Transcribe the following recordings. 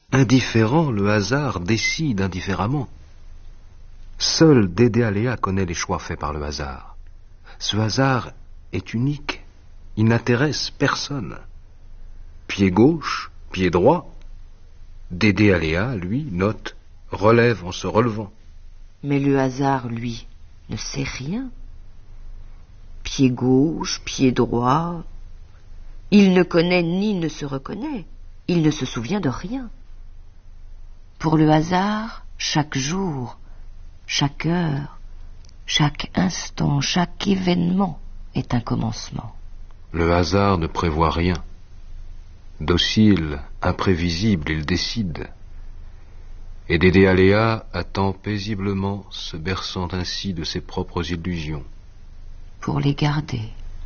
Indifférent, le hasard décide indifféremment. Seul Dédé Aléa connaît les choix faits par le hasard. Ce hasard est unique. Il n'intéresse personne. Pied gauche, pied droit. Dédé Aléa, lui, note, relève en se relevant. Mais le hasard, lui, ne sait rien. Pied gauche, pied droit. Il ne connaît ni ne se reconnaît. Il ne se souvient de rien. Pour le hasard, chaque jour, chaque heure, chaque instant, chaque événement est un commencement. Le hasard ne prévoit rien. Docile, imprévisible, il décide. Et Dédé Aléa attend paisiblement, se berçant ainsi de ses propres illusions. Pour les garder.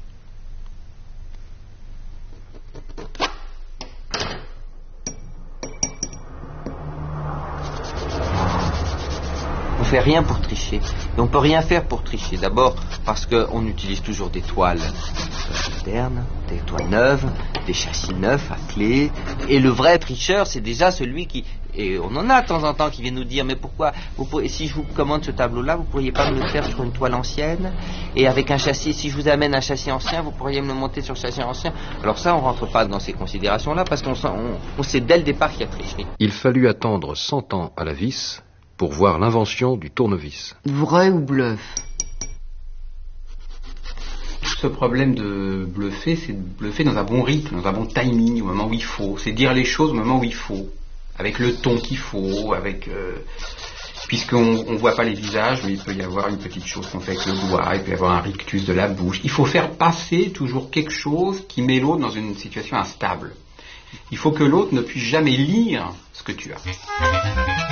On fait rien pour tricher. Et on peut rien faire pour tricher. D'abord parce qu'on utilise toujours des toiles modernes, des toiles neuves, des châssis neufs à clé. Et le vrai tricheur, c'est déjà celui qui... Et on en a de temps en temps qui vient nous dire, mais pourquoi si je vous commande ce tableau-là, vous pourriez pas me le faire sur une toile ancienne? Et avec un châssis, si je vous amène un châssis ancien, vous pourriez me le monter sur le châssis ancien? Alors ça, on rentre pas dans ces considérations-là parce qu'on sait dès le départ qu'il y a tricherie. Il fallut attendre 100 ans à la vis pour voir l'invention du tournevis. Vrai ou bluff? Ce problème de bluffer, c'est de bluffer dans un bon rythme, dans un bon timing, au moment où il faut. C'est dire les choses au moment où il faut, avec le ton qu'il faut, puisqu'on ne voit pas les visages, mais il peut y avoir une petite chose qu'on fait avec le doigt, il peut y avoir un rictus de la bouche. Il faut faire passer toujours quelque chose qui met l'autre dans une situation instable. Il faut que l'autre ne puisse jamais lire ce que tu as.